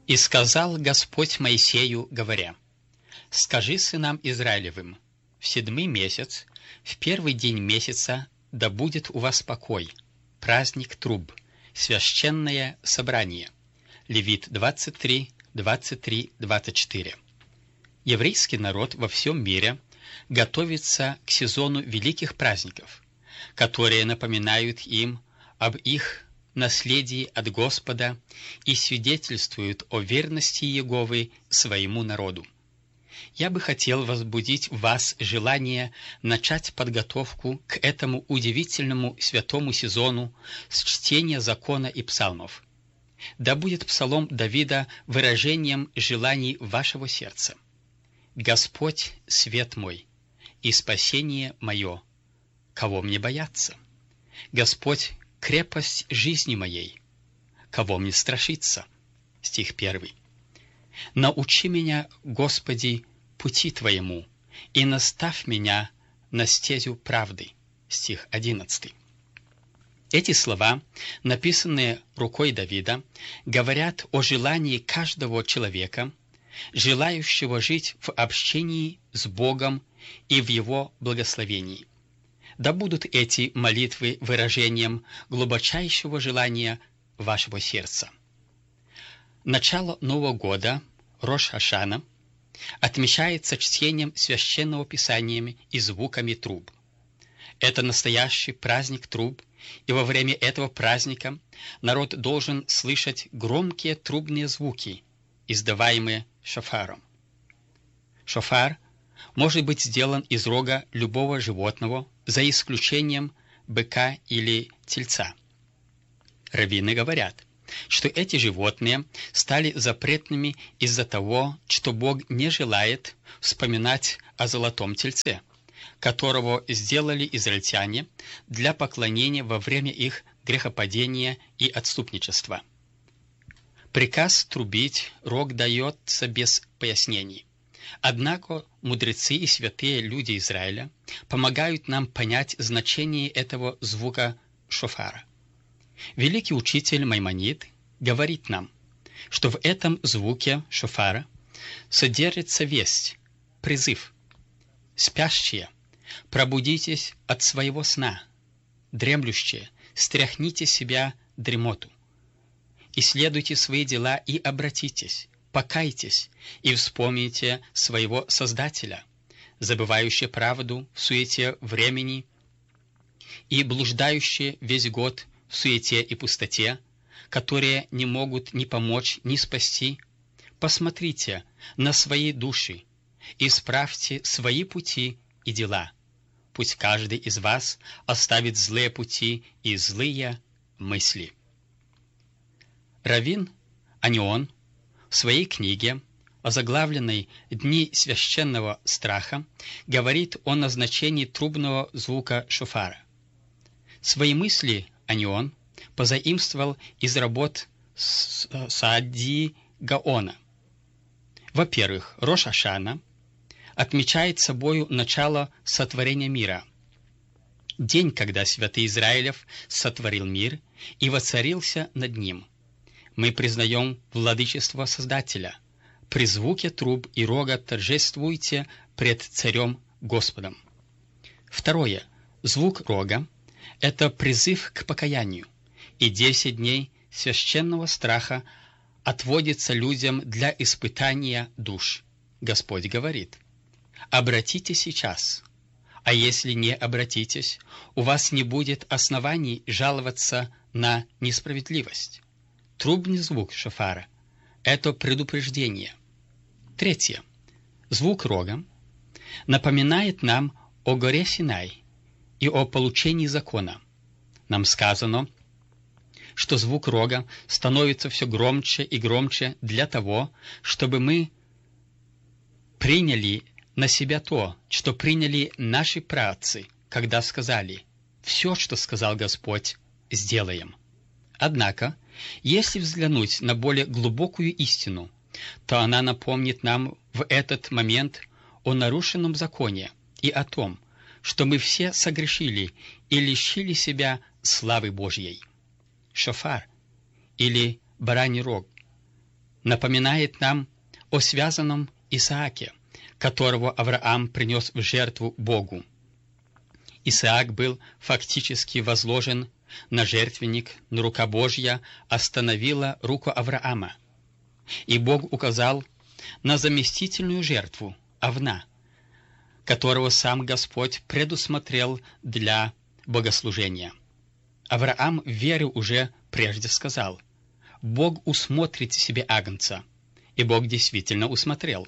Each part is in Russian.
«И сказал Господь Моисею, говоря: скажи сынам Израилевым, в 7-й месяц, в 1-й день месяца, да будет у вас покой, праздник труб, священное собрание». Левит 23, 23, 24. Еврейский народ во всем мире готовится к сезону великих праздников, которые напоминают им об их наследии от Господа и свидетельствуют о верности Иеговы своему народу. Я бы хотел возбудить в вас желание начать подготовку к этому удивительному святому сезону с чтения закона и псалмов. Да будет псалом Давида выражением желаний вашего сердца. «Господь — свет мой и спасение мое, кого мне бояться? Господь — крепость жизни моей, кого мне страшиться?» Стих 1. «Научи меня, Господи, пути Твоему, и наставь меня на стезю правды». Стих 11. Эти слова, написанные рукой Давида, говорят о желании каждого человека, желающего жить в общении с Богом и в Его благословении. Да будут эти молитвы выражением глубочайшего желания вашего сердца. Начало Нового года, Рош Хашана, отмечается чтением Священного Писания и звуками труб. Это настоящий праздник труб, и во время этого праздника народ должен слышать громкие трубные звуки, издаваемые шофаром. Шофар может быть сделан из рога любого животного, за исключением быка или тельца. Раввины говорят, что эти животные стали запретными из-за того, что Бог не желает вспоминать о золотом тельце, которого сделали израильтяне для поклонения во время их грехопадения и отступничества. Приказ трубить рог дается без пояснений. Однако мудрецы и святые люди Израиля помогают нам понять значение этого звука шофара. Великий учитель Маймонид говорит нам, что в этом звуке шофара содержится весть, призыв: «Спящие, пробудитесь от своего сна, дремлющие, стряхните с себя дремоту, исследуйте свои дела и обратитесь, покайтесь и вспомните своего Создателя, забывающие правду в суете времени и блуждающие весь год в суете и пустоте, которые не могут ни помочь, ни спасти. Посмотрите на свои души, исправьте свои пути и дела. Пусть каждый из вас оставит злые пути и злые мысли». Раввин Анион в своей книге, озаглавленной «Дни священного страха», говорит о назначении трубного звука шофара. Свои мысли Анион позаимствовал из работ Саади Гаона. Во-первых, Рош Хашана отмечает собою начало сотворения мира, день, когда святый Израилев сотворил мир и воцарился над ним. Мы признаем владычество Создателя. При звуке труб и рога торжествуйте пред Царем Господом. Второе. Звук рога – это призыв к покаянию, и 10 дней священного страха отводится людям для испытания душ. Господь говорит: «Обратитесь сейчас, а если не обратитесь, у вас не будет оснований жаловаться на несправедливость». Трубный звук шофара – это предупреждение. Третье. Звук рога напоминает нам о горе Синай и о получении закона. Нам сказано, что звук рога становится все громче и громче для того, чтобы мы приняли на себя то, что приняли наши праотцы, когда сказали: «Все, что сказал Господь, сделаем». Однако, если взглянуть на более глубокую истину, то она напомнит нам в этот момент о нарушенном законе и о том, что мы все согрешили и лишили себя славы Божьей. Шофар или бараний рог напоминает нам о связанном Исааке, которого Авраам принес в жертву Богу. Исаак был фактически возложен на жертвенник, но рука Божья остановила руку Авраама, и Бог указал на заместительную жертву Авна, которого сам Господь предусмотрел для богослужения. Авраам в вере уже прежде сказал: «Бог усмотрит себе агнца», и Бог действительно усмотрел.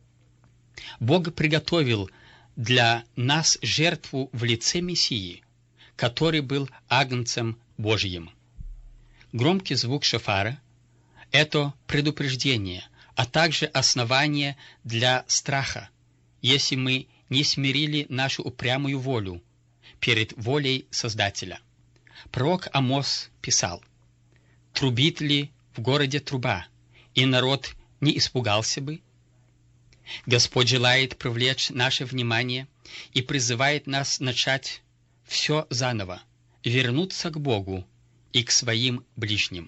Бог приготовил для нас жертву в лице Мессии, который был агнцем Божьим. Громкий звук шофара – это предупреждение, а также основание для страха, если мы не смирили нашу упрямую волю перед волей Создателя. Пророк Амос писал: «Трубит ли в городе труба, и народ не испугался бы?» Господь желает привлечь наше внимание и призывает нас начать все заново, вернуться к Богу и к своим ближним.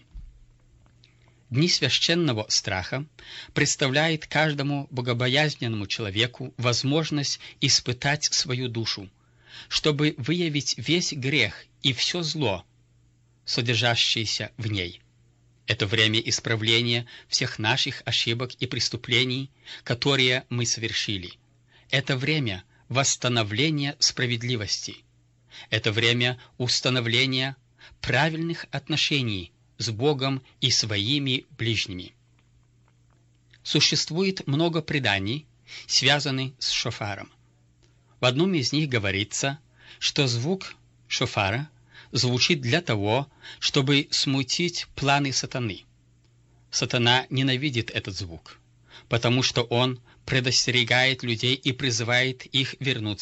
Дни священного страха представляют каждому богобоязненному человеку возможность испытать свою душу, чтобы выявить весь грех и все зло, содержащееся в ней. Это время исправления всех наших ошибок и преступлений, которые мы совершили. Это время восстановления справедливости. Это время установления правильных отношений с Богом и своими ближними. Существует много преданий, связанных с шофаром. В одном из них говорится, что звук шофара звучит для того, чтобы смутить планы сатаны. Сатана ненавидит этот звук, потому что он предостерегает людей и призывает их вернуться